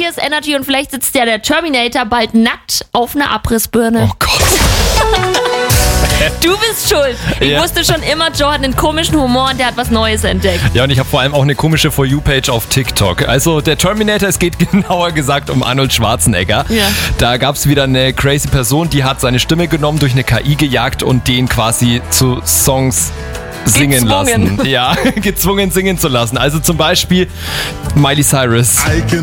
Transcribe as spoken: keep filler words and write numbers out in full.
Virus Energy und vielleicht sitzt ja der Terminator bald nackt auf einer Abrissbirne. Oh Gott. Du bist schuld. Ich Ja. wusste schon immer, Joe hat einen komischen Humor und der hat was Neues entdeckt. Ja, und ich habe vor allem auch eine komische For You-Page auf TikTok. Also der Terminator, es geht genauer gesagt um Arnold Schwarzenegger. Ja. Da gab es wieder eine crazy Person, die hat seine Stimme genommen, durch eine K I gejagt und den quasi zu Songs singen Gezwungen. lassen. Ja, gezwungen singen zu lassen. Also zum Beispiel Miley Cyrus.